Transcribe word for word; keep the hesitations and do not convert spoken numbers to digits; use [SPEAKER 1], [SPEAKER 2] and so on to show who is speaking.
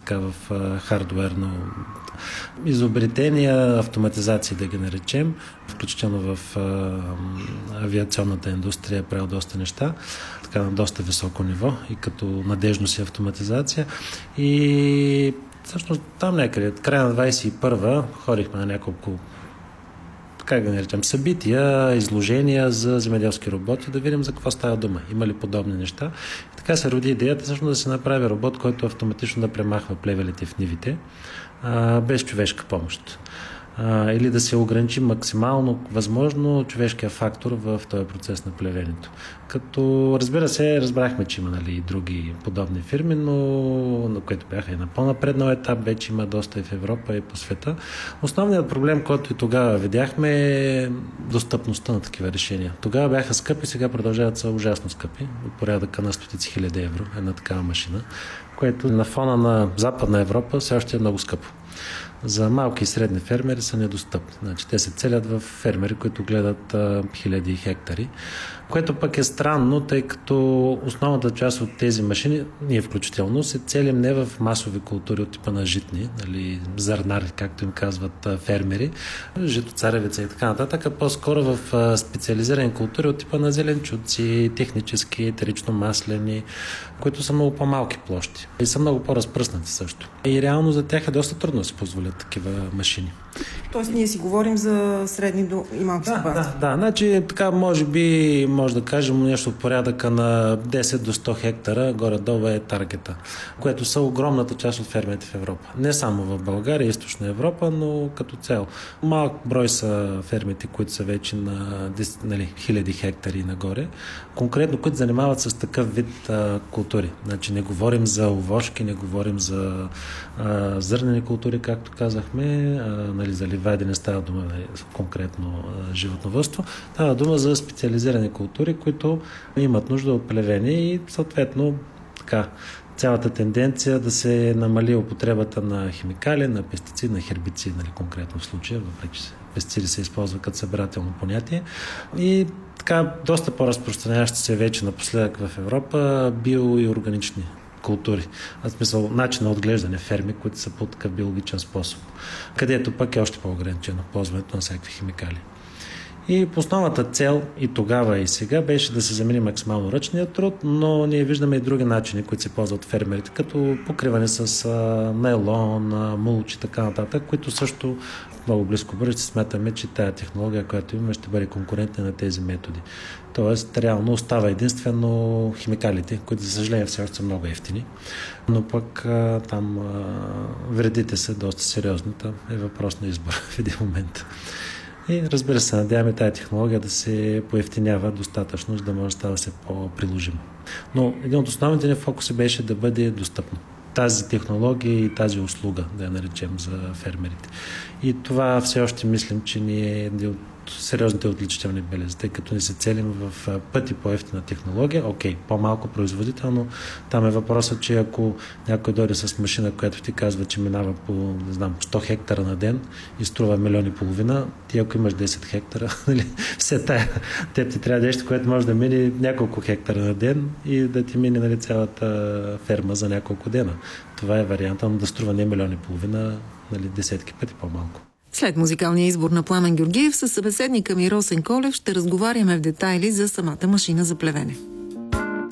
[SPEAKER 1] така в хардуерно изобретения, автоматизации да ги наречем, включително в а, авиационната индустрия е правил доста неща, така на доста високо ниво и като надежност и автоматизация. И всъщност там някъде, края на двадесет и първа ходихме на няколко, как да наречем, събития, изложения за земеделски роботи, да видим за какво става дума. Има ли подобни неща? И така се роди идеята всъщност да се направи робот, който автоматично да премахва плевелите в нивите, а, без човешка помощ. А, или да се ограничи максимално възможно човешкия фактор в този процес на плевенето. Като, разбира се, разбрахме, че има, нали, и други подобни фирми, но на които бяха и на по-напреднал етап, вече има доста и в Европа, и по света. Основният проблем, който и тогава видяхме, е достъпността на такива решения. Тогава бяха скъпи, сега продължават да са ужасно скъпи, от порядъка на стотици хиляди евро, една такава машина, което на фона на Западна Европа все още е много скъпо. За малки и средни фермери са недостъпни. Значи, те се целят в фермери, които гледат а, хиляди хектари, което пък е странно, тъй като основната част от тези машини, ние включително, се целим не в масови култури от типа на житни, нали, зърнари, както им казват а, фермери, жито, царевица и така нататък, а по-скоро в а, специализирани култури от типа на зеленчуци, технически, етерично маслени, които са много по-малки площи и са много по-разпръснати също. И реално за тях е доста трудно да се позволят такива машини.
[SPEAKER 2] Тоест ние си говорим за средни до и малки стопанства.
[SPEAKER 1] Да, да, да. Значи така може би, може да кажем нещо от порядъка на десет до сто хектара, горе-долу е таргета, което са огромната част от фермите в Европа. Не само в България, Източна Европа, но като цяло. Малък брой са фермите, които са вече на десет, нали, хиляди хектари нагоре, конкретно които занимават с такъв вид а, култури. Значи не говорим за овошки, не говорим за а, зърнени култури, както казахме, а, нали, за ливади не става дума нали, конкретно а, животновъдство, става дума за специализирани култури, които имат нужда от плевение и съответно така цялата тенденция да се намали употребата на химикали, на пестициди, на хербициди, нали, конкретно в случая, въпреки че пестициди се използват като събирателно понятие. И така доста по-разпространяващи се вече напоследък в Европа био- и органични култури. В смисъл начин на отглеждане ферми, които са по такъв биологичен способ, където пък е още по-ограничено ползването на всякакви химикали. И основната цел и тогава и сега беше да се замени максимално ръчния труд, но ние виждаме и други начини, които се ползват фермерите, като покриване с а, найлон, а, мулч и така нататък, които също много близко бъдеще смятаме, че тая технология, която имаме, ще бъде конкурентна на тези методи. Тоест, реално остава единствено химикалите, които, за съжаление, все още са много ефтини, но пък а, там а, вредите са доста сериозни. Там е въпрос на избор в един момент. И разбира се, надяваме тази технология да се поевтинява достатъчно, за да може да става все по-приложимо. Но един от основните ни фокуси беше да бъде достъпно тази технология и тази услуга, да я наречем за фермерите. И това все още мислим, че ни е един от сериозните отличителни белези, тъй като ни се целим в пъти по-евтина технология. Окей, по-малко производително. Там е въпросът, че ако някой дойде с машина, която ти казва, че минава по, не знам, сто хектара на ден и струва милион и половина, ти ако имаш десет хектара, нали, все тая, теб ти трябва нещо, което може да мине няколко хектара на ден и да ти мине, нали, цялата ферма за няколко дена. Това е варианта, но да струва не милион и половина, нали, десетки пъти по-малко.
[SPEAKER 2] След музикалния избор на Пламен Георгиев със събеседника ми Росен Колев ще разговаряме в детайли за самата машина за плевене.